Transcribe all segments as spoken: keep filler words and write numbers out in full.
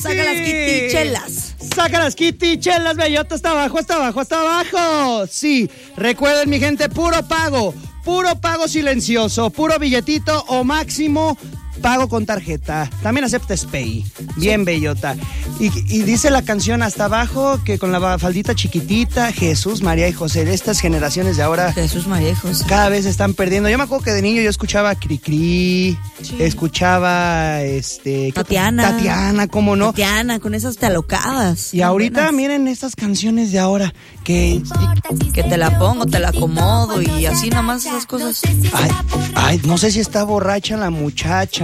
Saca las kitichelas. Saca las kitichelas, bellota, hasta abajo, hasta abajo, hasta abajo. Sí, recuerden, mi gente, puro pago, puro pago silencioso, puro billetito o máximo pago con tarjeta. También acepta Spay. Bien, bellota. Y, y dice la canción hasta abajo que con la faldita chiquitita, Jesús, María y José. De estas generaciones de ahora, Jesús, María y José, cada vez se están perdiendo. Yo me acuerdo que de niño yo escuchaba Cricri, sí. escuchaba este Tatiana. Tatiana, ¿cómo no? Tatiana, con esas talocadas. Y ahorita buenas. Miren estas canciones de ahora que que te la pongo, te la acomodo y así nomás esas cosas. Ay, ay, no sé si está borracha la muchacha.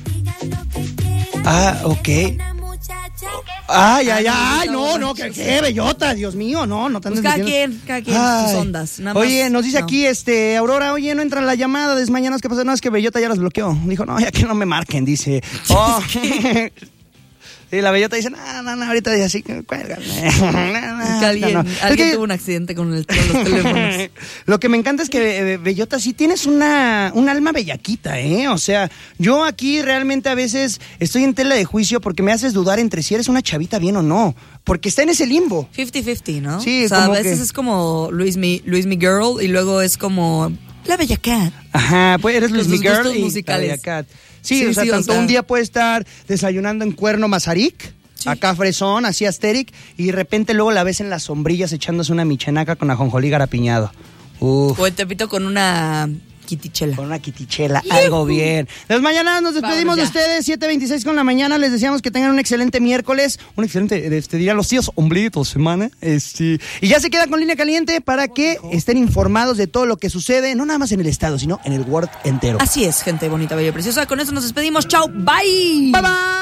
Ah, ok. Ay, ay, ay, no, no, que qué bellota, Dios mío, no, no te andes pues cada metiendo. quien, cada quien ay. Sus ondas. Nada oye, más, nos dice no. aquí, este, Aurora, oye, no entra la llamada, desmañanos, ¿qué pasa? No, es que bellota ya las bloqueó. Dijo, no, ya que no me marquen, dice. Oh. Y la bellota dice, no, no, no, ahorita dice así, cuélgame. No, que alguien, no, no. alguien que, tuvo un accidente con, el, con los teléfonos. Lo que me encanta es que, eh, bellota, sí tienes una, un alma bellaquita, ¿eh? O sea, yo aquí realmente a veces estoy en tela de juicio porque me haces dudar entre si eres una chavita bien o no. Porque está en ese limbo. cincuenta cincuenta, ¿no? Sí, o sea, como a veces que... es como Luis Mi, Luis Mi Girl y luego es como la Bella Cat. Ajá, pues eres Luis Mi Girl y musicales. la Bella Cat. Sí, sí, o sea, sí, tanto o sea... un día puede estar desayunando en Cuerno Mazarik, sí. acá fresón, así asteric, y de repente luego la ves en las sombrillas echándose una michenaca con ajonjolí garapiñado. Uf. O el Tepito con una kitichela. Con una kitichela, algo bien. Las mañanas nos despedimos de ustedes, siete veintiséis con la mañana. Les deseamos que tengan un excelente miércoles, un excelente, este, dirían los tíos, ombliguito semana. Este, y ya se quedan con Línea Caliente para que estén informados de todo lo que sucede, no nada más en el estado, sino en el world entero. Así es, gente bonita, bella y preciosa. Con eso nos despedimos. Chao, bye. Bye, bye.